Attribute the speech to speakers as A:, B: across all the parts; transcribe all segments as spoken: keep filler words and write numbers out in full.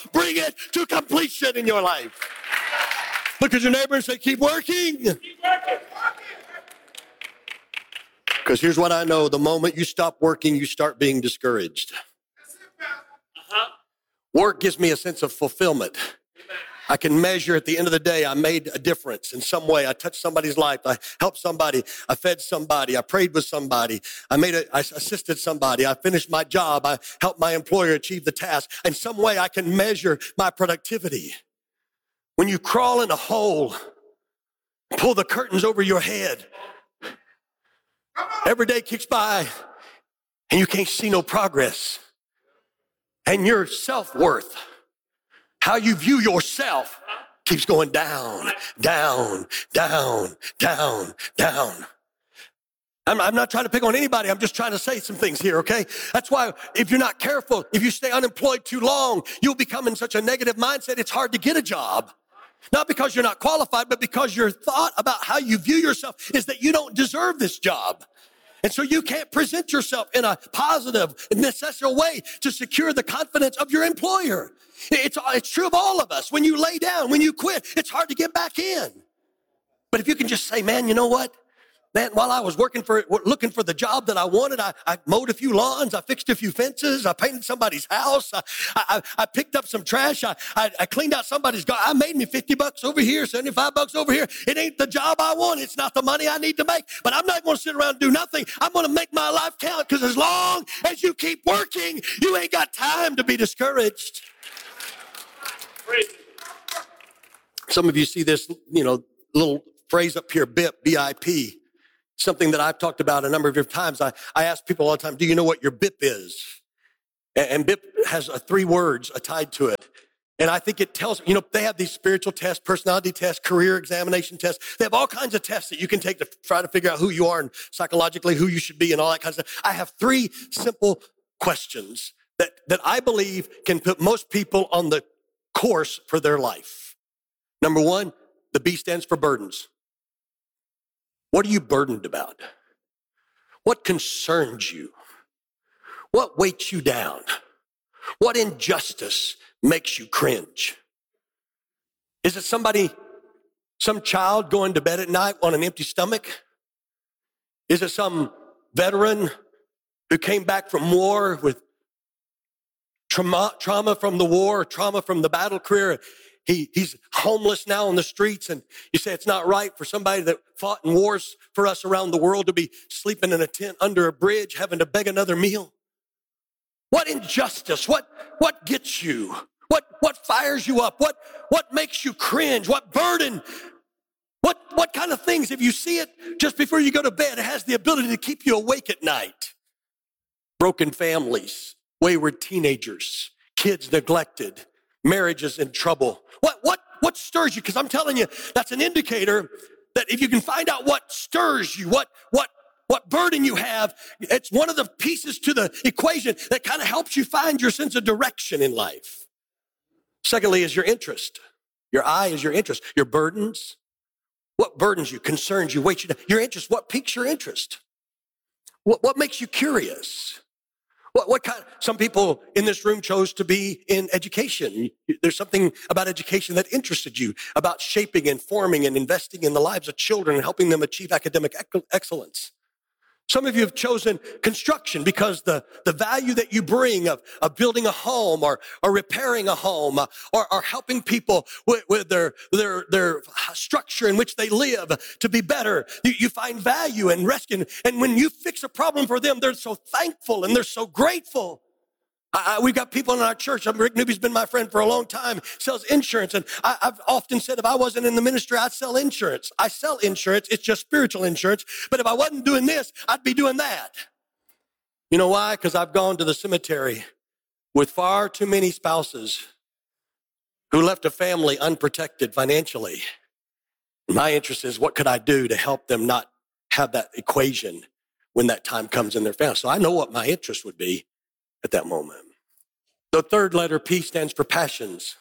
A: bring it to completion in your life. Look at your neighbor and say, keep working. Because here's what I know. The moment you stop working, you start being discouraged. Work gives me a sense of fulfillment. I can measure at the end of the day, I made a difference in some way. I touched somebody's life. I helped somebody. I fed somebody. I prayed with somebody. I made a, I assisted somebody. I finished my job. I helped my employer achieve the task. In some way, I can measure my productivity. When you crawl in a hole, pull the curtains over your head, every day kicks by and you can't see no progress. And your self-worth, how you view yourself, keeps going down, down, down, down, down. I'm, I'm not trying to pick on anybody. I'm just trying to say some things here, okay? That's why if you're not careful, if you stay unemployed too long, you'll become in such a negative mindset, it's hard to get a job. Not because you're not qualified, but because your thought about how you view yourself is that you don't deserve this job. And so you can't present yourself in a positive and necessary way to secure the confidence of your employer. It's, it's true of all of us. When you lay down, when you quit, it's hard to get back in. But if you can just say, man, you know what? Man, while I was working for, looking for the job that I wanted, I, I mowed a few lawns, I fixed a few fences, I painted somebody's house, I, I, I picked up some trash, I, I, I cleaned out somebody's garden. I made me fifty bucks over here, seventy-five bucks over here. It ain't the job I want. It's not the money I need to make. But I'm not going to sit around and do nothing. I'm going to make my life count, because as long as you keep working, you ain't got time to be discouraged. Some of you see this, you know, little phrase up here, B I P, B I P. Something that I've talked about a number of different times. I, I ask people all the time, do you know what your B I P is? And, and B I P has a three words tied to it. And I think it tells, you know, they have these spiritual tests, personality tests, career examination tests. They have all kinds of tests that you can take to try to figure out who you are and psychologically who you should be and all that kind of stuff. I have three simple questions that, that I believe can put most people on the course for their life. Number one, the B stands for burdens. What are you burdened about? What concerns you? What weights you down? What injustice makes you cringe? Is it somebody, some child going to bed at night on an empty stomach? Is it some veteran who came back from war with trauma, trauma from the war, trauma from the battle career? He, he's homeless now on the streets, and you say it's not right for somebody that fought in wars for us around the world to be sleeping in a tent under a bridge, having to beg another meal. What injustice? What, what gets you? What, what fires you up? What, what makes you cringe? What burden? What, what kind of things, if you see it just before you go to bed, it has the ability to keep you awake at night? Broken families, wayward teenagers, kids neglected, marriages in trouble. What, what, what stirs you? Because I'm telling you, that's an indicator that if you can find out what stirs you, what, what, what burden you have, it's one of the pieces to the equation that kind of helps you find your sense of direction in life. Secondly is your interest. Your I is your interest. Your burdens. What burdens you, concerns you, weights you down? Your interest. What piques your interest? What, what makes you curious? What, what kind, some people in this room chose to be in education. There's something about education that interested you, about shaping and forming and investing in the lives of children and helping them achieve academic excellence. Some of you have chosen construction because the, the value that you bring of, of building a home or, or repairing a home uh, or, or helping people with, with their, their, their structure in which they live to be better. You, you find value in rescue. And when you fix a problem for them, they're so thankful and they're so grateful. I, I, we've got people in our church. Rick Newby's been my friend for a long time, sells insurance. And I, I've often said if I wasn't in the ministry, I'd sell insurance. I sell insurance. It's just spiritual insurance. But if I wasn't doing this, I'd be doing that. You know why? Because I've gone to the cemetery with far too many spouses who left a family unprotected financially. My interest is what could I do to help them not have that equation when that time comes in their family. So I know what my interest would be at that moment. The third letter, P, stands for passions.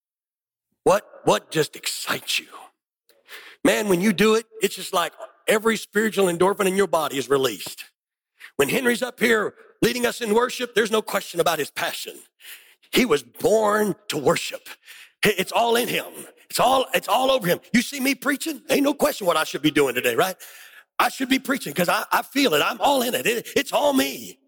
A: What, what just excites you? Man, when you do it, it's just like every spiritual endorphin in your body is released. When Henry's up here leading us in worship, there's no question about his passion. He was born to worship. It's all in him. It's all, it's all over him. You see me preaching? Ain't no question what I should be doing today, right? I should be preaching because I, I feel it. I'm all in it. it. It's all me.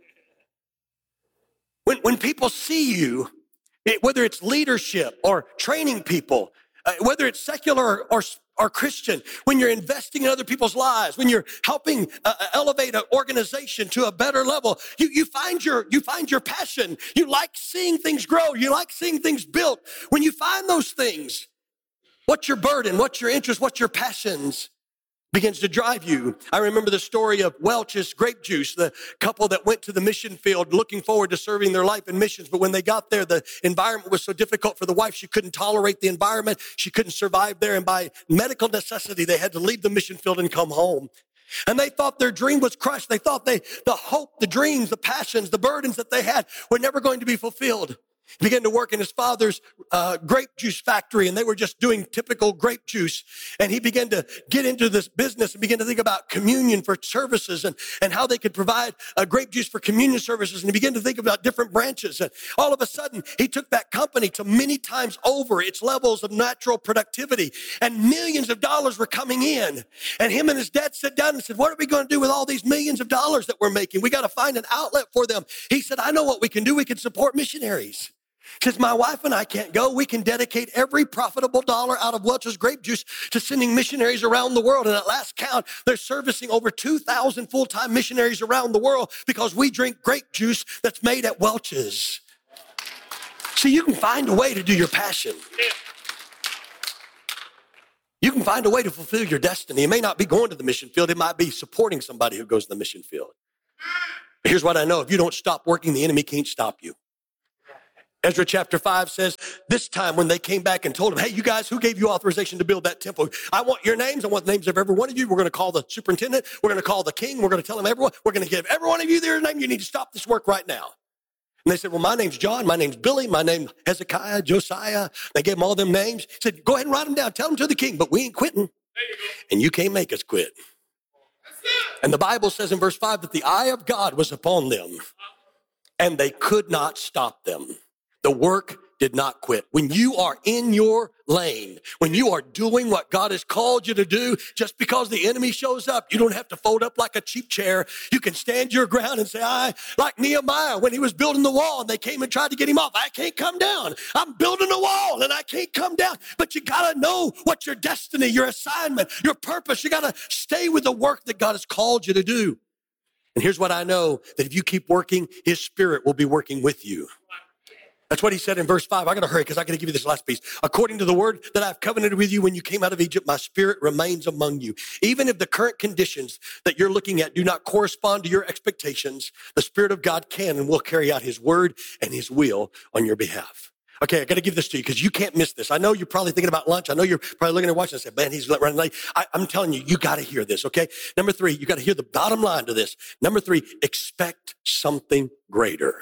A: When, when people see you, it, whether it's leadership or training people, uh, whether it's secular or, or Christian, when you're investing in other people's lives, when you're helping uh, elevate an organization to a better level, you, you find your, you find your passion. You like seeing things grow. You like seeing things built. When you find those things, what's your burden? What's your interest? What's your passions? Begins to drive you. I remember the story of Welch's grape juice, the couple that went to the mission field looking forward to serving their life in missions. But when they got there, the environment was so difficult for the wife. She couldn't tolerate the environment. She couldn't survive there. And by medical necessity, they had to leave the mission field and come home. And they thought their dream was crushed. They thought they, the hope, the dreams, the passions, the burdens that they had were never going to be fulfilled. He began to work in his father's uh, grape juice factory, and they were just doing typical grape juice. And he began to get into this business and began to think about communion for services and, and how they could provide uh, grape juice for communion services. And he began to think about different branches. And all of a sudden, he took that company to many times over its levels of natural productivity, and millions of dollars were coming in. And him and his dad sat down and said, what are we going to do with all these millions of dollars that we're making? We got to find an outlet for them. He said, I know what we can do. We can support missionaries. Since my wife and I can't go, we can dedicate every profitable dollar out of Welch's grape juice to sending missionaries around the world. And at last count, they're servicing over two thousand full-time missionaries around the world because we drink grape juice that's made at Welch's. See, you can find a way to do your passion. You can find a way to fulfill your destiny. It may not be going to the mission field. It might be supporting somebody who goes to the mission field. Here's what I know. If you don't stop working, the enemy can't stop you. Ezra chapter five says, this time when they came back and told him, hey, you guys, who gave you authorization to build that temple? I want your names. I want the names of every one of you. We're going to call the superintendent. We're going to call the king. We're going to tell them everyone. We're going to give every one of you their name. You need to stop this work right now. And they said, well, my name's John. My name's Billy. My name's Hezekiah, Josiah. They gave them all them names. He said, go ahead and write them down. Tell them to the king, but we ain't quitting. And you can't make us quit. And the Bible says in verse five that the eye of God was upon them and they could not stop them. The work did not quit. When you are in your lane, when you are doing what God has called you to do, just because the enemy shows up, you don't have to fold up like a cheap chair. You can stand your ground and say, I, like Nehemiah when he was building the wall and they came and tried to get him off. I can't come down. I'm building a wall and I can't come down. But you got to know what your destiny, your assignment, your purpose, you got to stay with the work that God has called you to do. And here's what I know, that if you keep working, his spirit will be working with you. That's what he said in verse five. I got to hurry because I got to give you this last piece. According to the word that I've covenanted with you when you came out of Egypt, my spirit remains among you. Even if the current conditions that you're looking at do not correspond to your expectations, the Spirit of God can and will carry out his word and his will on your behalf. Okay, I got to give this to you because you can't miss this. I know you're probably thinking about lunch. I know you're probably looking at watching and say, man, he's running late. I, I'm telling you, you got to hear this, okay? Number three, you got to hear the bottom line to this. Number three, expect something greater.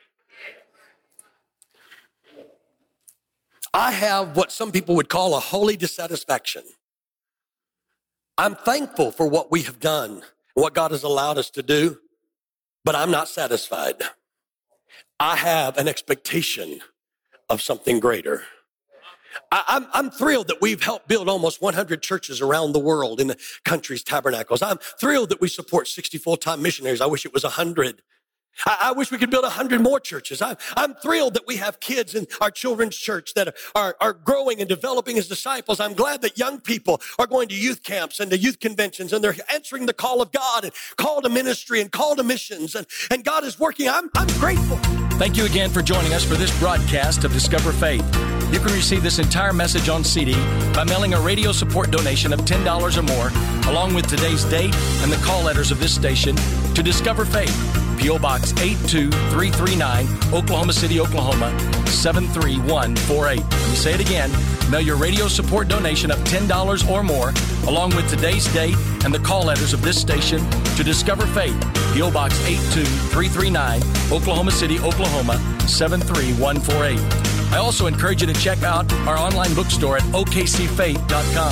A: I have what some people would call a holy dissatisfaction. I'm thankful for what we have done and what God has allowed us to do, but I'm not satisfied. I have an expectation of something greater. I, I'm, I'm thrilled that we've helped build almost one hundred churches around the world in the country's tabernacles. I'm thrilled that we support sixty full-time missionaries. I wish it was one hundred. I, I wish we could build a hundred more churches. I, I'm thrilled that we have kids in our children's church that are, are growing and developing as disciples. I'm glad that young people are going to youth camps and to youth conventions and they're answering the call of God and call to ministry and call to missions. And, and God is working. I'm, I'm grateful.
B: Thank you again for joining us for this broadcast of Discover Faith. You can receive this entire message on C D by mailing a radio support donation of ten dollars or more, along with today's date and the call letters of this station to Discover Faith. P O Box eight two three three nine, Oklahoma City, Oklahoma, seven three one four eight. Let me say it again. Mail your radio support donation of ten dollars or more, along with today's date and the call letters of this station to Discover Faith. P O Box eight two three three nine, Oklahoma City, Oklahoma, seven three one four eight. I also encourage you to check out our online bookstore at O K C faith dot com.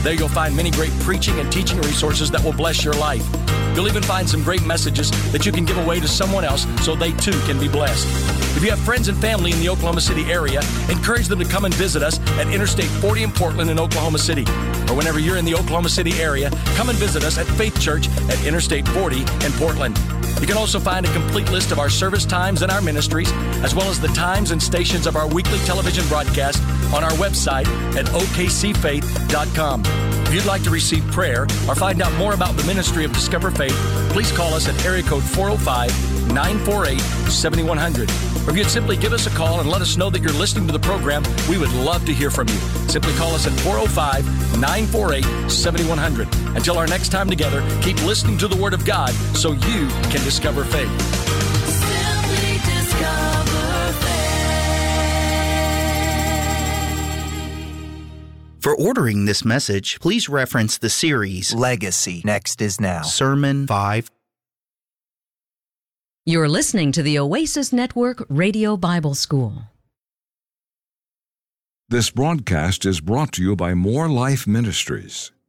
B: There you'll find many great preaching and teaching resources that will bless your life. You'll even find some great messages that you can give away to someone else so they too can be blessed. If you have friends and family in the Oklahoma City area, encourage them to come and visit us at Interstate forty in Portland in Oklahoma City. Or whenever you're in the Oklahoma City area, come and visit us at Faith Church at Interstate forty in Portland. You can also find a complete list of our service times and our ministries, as well as the times and stations of our weekly television broadcast on our website at O K C faith dot com. If you'd like to receive prayer or find out more about the ministry of Discover Faith, please call us at area code four oh five, nine four eight, seven one zero zero. Or if you'd simply give us a call and let us know that you're listening to the program, we would love to hear from you. Simply call us at four oh five, nine four eight, seven one zero zero. Until our next time together, keep listening to the Word of God so you can discover faith.
C: Simply discover faith.
D: For ordering this message, please reference the series
E: Legacy. Next is now.
D: Sermon five.
F: You're listening to the Oasis Network Radio Bible School.
G: This broadcast is brought to you by More Life Ministries.